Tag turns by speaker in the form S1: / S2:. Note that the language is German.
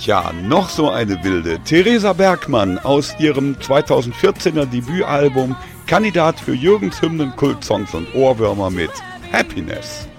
S1: Tja, noch so eine wilde. Theresa Bergmann aus ihrem 2014er Debütalbum, Kandidat für Jürgens Hymnen, Kultsongs und Ohrwürmer mit Happiness.